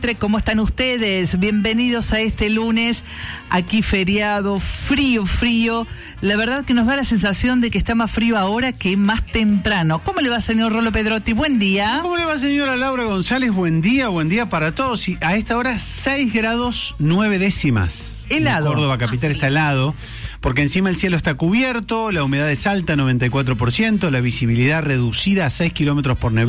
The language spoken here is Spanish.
¿Cómo están ustedes? Bienvenidos a este lunes, aquí feriado, frío. La verdad que nos da la sensación de que está más frío ahora que más temprano. ¿Cómo le va, señor Rolo Pedrotti? Buen día. ¿Cómo le va, señora Laura González? Buen día para todos. Y a esta hora 6 grados 9 décimas. Helado. En Córdoba capital está helado, porque encima el cielo está cubierto, la humedad es alta, 94%, la visibilidad reducida a 6 kilómetros por neblina.